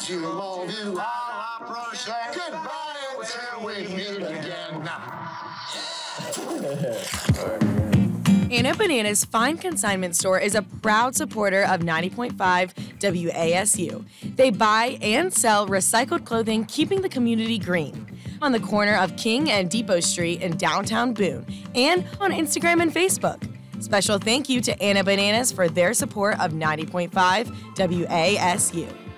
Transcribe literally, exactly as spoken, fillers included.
you, all you, all I appreciate. Goodbye until we meet again. Anna Bananas Fine Consignment Store is a proud supporter of ninety point five W A S U. They buy and sell recycled clothing, keeping the community green. On the corner of King and Depot Street in downtown Boone, and on Instagram and Facebook. Special thank you to Anna Bananas for their support of ninety point five W A S U.